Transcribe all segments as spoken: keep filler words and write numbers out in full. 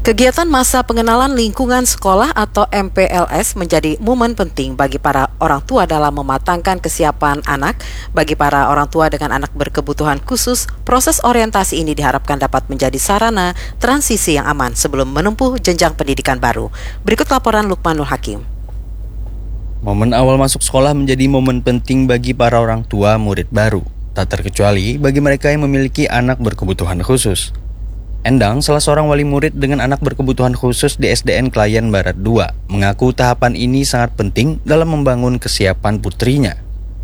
Kegiatan masa pengenalan lingkungan sekolah atau M P L S menjadi momen penting bagi para orang tua dalam mematangkan kesiapan anak. Bagi para orang tua dengan anak berkebutuhan khusus, proses orientasi ini diharapkan dapat menjadi sarana transisi yang aman sebelum menempuh jenjang pendidikan baru. Berikut laporan Lukmanul Hakim. Momen awal masuk sekolah menjadi momen penting bagi para orang tua murid baru, tak terkecuali bagi mereka yang memiliki anak berkebutuhan khusus. Endang, salah seorang wali murid dengan anak berkebutuhan khusus di S D N Klayan Barat dua, mengaku tahapan ini sangat penting dalam membangun kesiapan putrinya.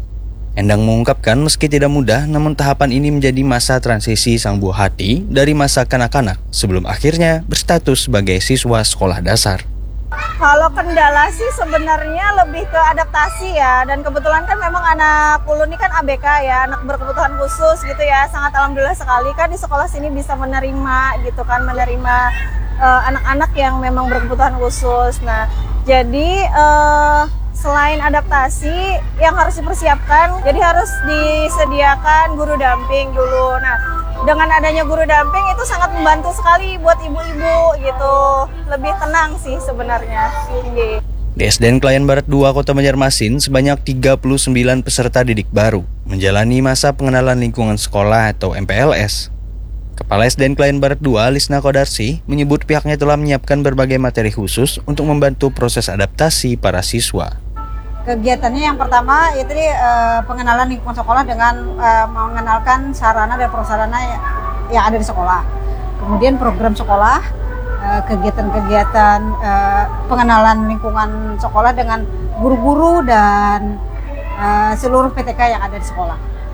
Endang mengungkapkan meski tidak mudah, namun tahapan ini menjadi masa transisi sang buah hati dari masa kanak-kanak sebelum akhirnya berstatus sebagai siswa sekolah dasar. Kalau kendala sih sebenarnya lebih ke adaptasi ya, dan kebetulan kan memang anak Ulu ini kan A B K ya, anak berkebutuhan khusus gitu ya. Sangat alhamdulillah sekali kan di sekolah sini bisa menerima gitu kan, menerima uh, anak-anak yang memang berkebutuhan khusus. Nah, jadi uh, selain adaptasi yang harus dipersiapkan, jadi harus disediakan guru damping dulu. Nah, dengan adanya guru damping itu sangat membantu sekali buat ibu-ibu gitu. Lebih tenang sih sebenarnya. Di S D N Klayan Barat dua Kota Banjarmasin, sebanyak tiga puluh sembilan peserta didik baru menjalani masa pengenalan lingkungan sekolah atau M P L S. Kepala S D N Klayan Barat dua, Lisna Kodarsi, menyebut pihaknya telah menyiapkan berbagai materi khusus untuk membantu proses adaptasi para siswa. Kegiatannya yang pertama itu uh, pengenalan lingkungan sekolah dengan uh, mengenalkan sarana dan prasarana yang ada di sekolah. Kemudian program sekolah, uh, kegiatan-kegiatan uh, pengenalan lingkungan sekolah dengan guru-guru dan uh, seluruh P T K yang ada di sekolah.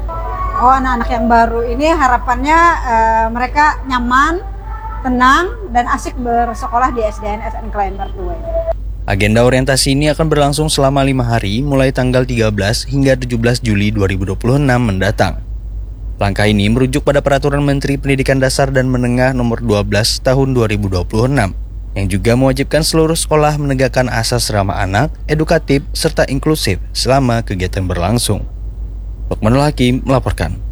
Oh, anak-anak yang baru ini harapannya uh, mereka nyaman, tenang, dan asik bersekolah di S D N S D N Klayan Barat dua. Agenda orientasi ini akan berlangsung selama lima hari mulai tanggal tiga belas hingga tujuh belas Juli dua ribu dua puluh enam mendatang. Langkah ini merujuk pada Peraturan Menteri Pendidikan Dasar dan Menengah Nomor dua belas Tahun dua ribu dua puluh enam yang juga mewajibkan seluruh sekolah menegakkan asas ramah anak, edukatif, serta inklusif selama kegiatan berlangsung. Lukmanul Hakim melaporkan.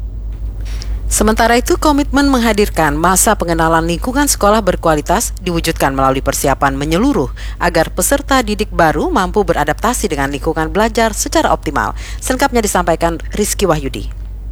Sementara itu, komitmen menghadirkan masa pengenalan lingkungan sekolah berkualitas diwujudkan melalui persiapan menyeluruh agar peserta didik baru mampu beradaptasi dengan lingkungan belajar secara optimal. Selengkapnya disampaikan Rizky Wahyudi.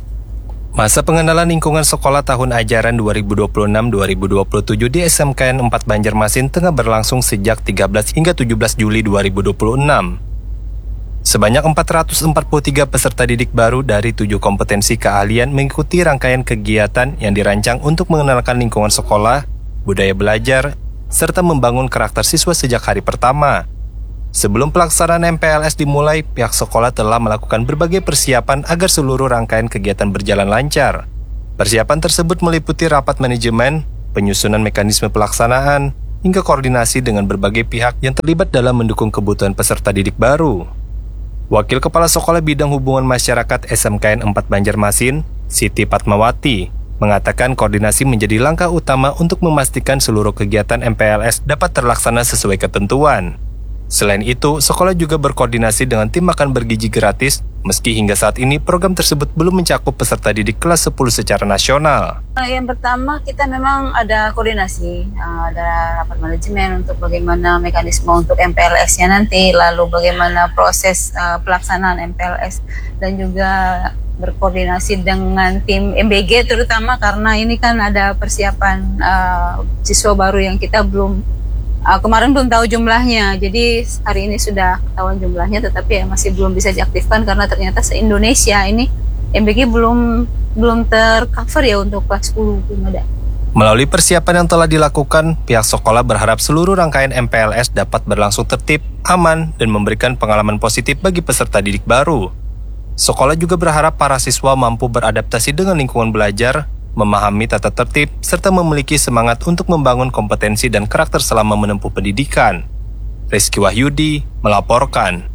Masa pengenalan lingkungan sekolah tahun ajaran dua ribu dua puluh enam dua ribu dua puluh tujuh di S M K N empat Banjarmasin tengah berlangsung sejak tiga belas hingga tujuh belas Juli dua ribu dua puluh enam. Sebanyak empat ratus empat puluh tiga peserta didik baru dari tujuh kompetensi keahlian mengikuti rangkaian kegiatan yang dirancang untuk mengenalkan lingkungan sekolah, budaya belajar, serta membangun karakter siswa sejak hari pertama. Sebelum pelaksanaan M P L S dimulai, pihak sekolah telah melakukan berbagai persiapan agar seluruh rangkaian kegiatan berjalan lancar. Persiapan tersebut meliputi rapat manajemen, penyusunan mekanisme pelaksanaan, hingga koordinasi dengan berbagai pihak yang terlibat dalam mendukung kebutuhan peserta didik baru. Wakil Kepala Sekolah Bidang Hubungan Masyarakat S M K N empat Banjarmasin, Siti Fatmawati, mengatakan koordinasi menjadi langkah utama untuk memastikan seluruh kegiatan M P L S dapat terlaksana sesuai ketentuan. Selain itu, sekolah juga berkoordinasi dengan tim makan bergizi gratis, meski hingga saat ini program tersebut belum mencakup peserta didik kelas sepuluh secara nasional. Yang pertama, kita memang ada koordinasi, ada rapat manajemen untuk bagaimana mekanisme untuk M P L S-nya nanti, lalu bagaimana proses uh, pelaksanaan M P L S, dan juga berkoordinasi dengan tim M B G terutama karena ini kan ada persiapan uh, siswa baru yang kita belum Uh, kemarin belum tahu jumlahnya, jadi hari ini sudah ketahuan jumlahnya, tetapi ya masih belum bisa diaktifkan karena ternyata se-Indonesia ini M B G belum belum tercover ya untuk kelas sepuluh belum ada. Melalui persiapan yang telah dilakukan, pihak sekolah berharap seluruh rangkaian M P L S dapat berlangsung tertib, aman, dan memberikan pengalaman positif bagi peserta didik baru. Sekolah juga berharap para siswa mampu beradaptasi dengan lingkungan belajar, memahami tata tertib, serta memiliki semangat untuk membangun kompetensi dan karakter selama menempuh pendidikan. Rizky Wahyudi melaporkan.